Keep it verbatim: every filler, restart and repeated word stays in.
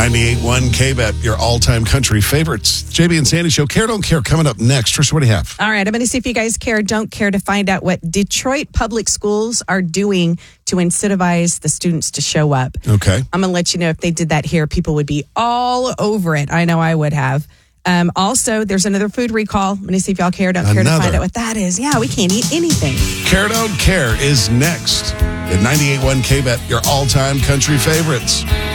ninety-eight point one K-Bet, your all-time country favorites. J B and Sandy Show, Care Don't Care, coming up next. Trisha, what do you have? All right, I'm going to see if you guys care or don't care to find out what Detroit public schools are doing to incentivize the students to show up. Okay. I'm going to let you know if they did that here, people would be all over it. I know I would have. Um, also, there's another food recall. I'm going to see if y'all care or don't care Another. to find out what that is. Yeah, we can't eat anything. Care Don't Care is next. At ninety-eight point one K-Bet, your all-time country favorites.